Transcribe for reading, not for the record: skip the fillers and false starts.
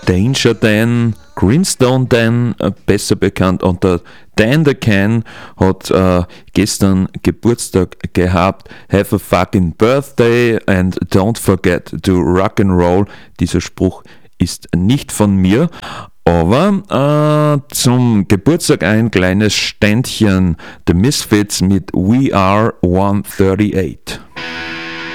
Danger Dan, Greenstone Dan, besser bekannt unter Dan the Can, hat gestern Geburtstag gehabt. Have a fucking birthday and don't forget to rock and roll. Dieser Spruch ist nicht von mir, aber zum Geburtstag ein kleines Ständchen. The Misfits mit We Are 138.